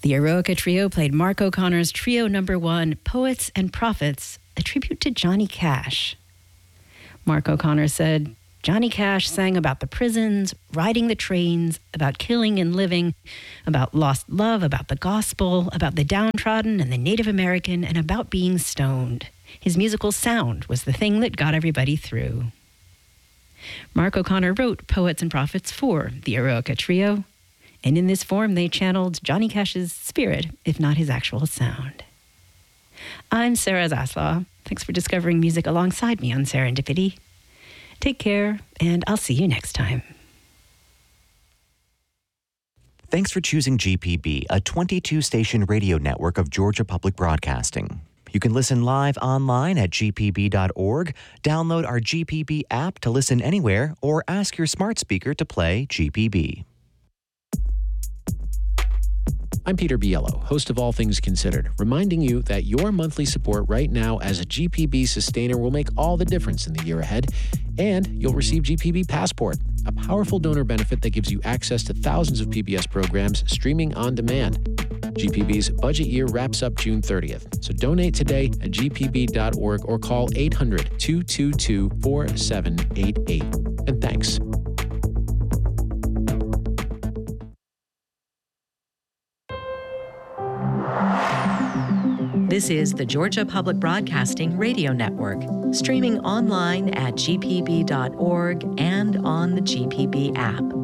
The Eroica Trio played Mark O'Connor's Trio No. 1, Poets and Prophets, a tribute to Johnny Cash. Mark O'Connor said, Johnny Cash sang about the prisons, riding the trains, about killing and living, about lost love, about the gospel, about the downtrodden and the Native American, and about being stoned. His musical sound was the thing that got everybody through. Mark O'Connor wrote Poets and Prophets for the Eroica Trio, and in this form they channeled Johnny Cash's spirit, if not his actual sound. I'm Sarah Zaslaw. Thanks for discovering music alongside me on Serendipity. Take care, and I'll see you next time. Thanks for choosing GPB, a 22-station radio network of Georgia Public Broadcasting. You can listen live online at gpb.org, download our GPB app to listen anywhere, or ask your smart speaker to play GPB. I'm Peter Biello, host of All Things Considered, reminding you that your monthly support right now as a GPB sustainer will make all the difference in the year ahead, and you'll receive GPB Passport, a powerful donor benefit that gives you access to thousands of PBS programs streaming on demand. GPB's budget year wraps up June 30th, so donate today at gpb.org or call 800-222-4788. And thanks. This is the Georgia Public Broadcasting Radio Network, streaming online at gpb.org and on the GPB app.